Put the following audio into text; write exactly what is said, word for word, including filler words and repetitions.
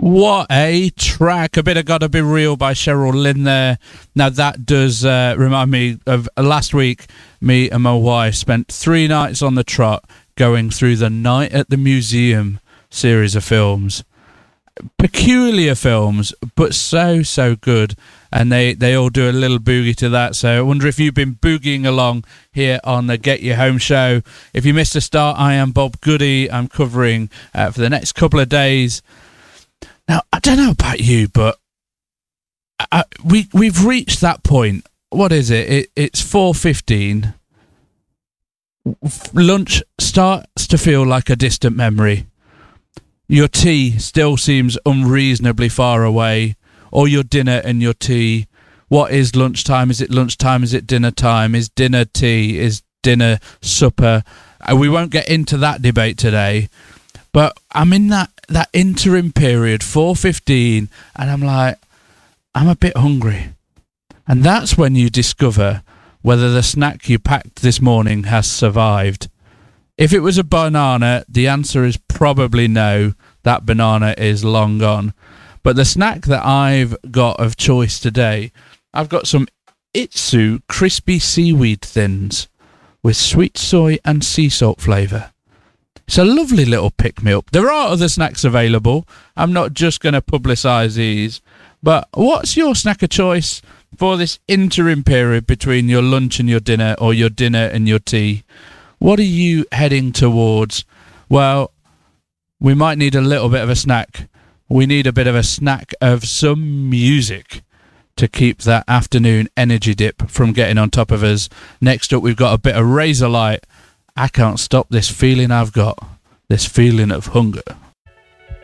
What a track. A bit of Gotta Be Real by Cheryl Lynn there. Now that does uh, remind me of last week. Me and my wife spent three nights on the trot going through the Night at the Museum series of films. Peculiar films, but so, so good. And they, they all do a little boogie to that. So I wonder if you've been boogieing along here on the Get You Home show. If you missed the start, I am Bob Goody. I'm covering uh, for the next couple of days. Now, I don't know about you, but I, we, we've reached that point. What is it? it it's four fifteen. Lunch starts to feel like a distant memory. Your tea still seems unreasonably far away, or your dinner and your tea. What is lunchtime? Is it lunchtime? Is it dinner time? Is dinner tea? Is dinner supper? Uh, we won't get into that debate today, but I'm in that, that interim period, four fifteen, and I'm like, I'm a bit hungry. And that's when you discover whether the snack you packed this morning has survived. If it was a banana, the answer is probably no. That banana is long gone. But the snack that I've got of choice today, I've got some Itsu crispy seaweed thins with sweet soy and sea salt flavour. It's a lovely little pick-me-up. There are other snacks available. I'm not just going to publicise these. But what's your snack of choice for this interim period between your lunch and your dinner, or your dinner and your tea? What are you heading towards? Well, we might need a little bit of a snack. We need a bit of a snack of some music to keep that afternoon energy dip from getting on top of us. Next up, we've got a bit of Razorlight. I can't stop this feeling I've got, this feeling of hunger.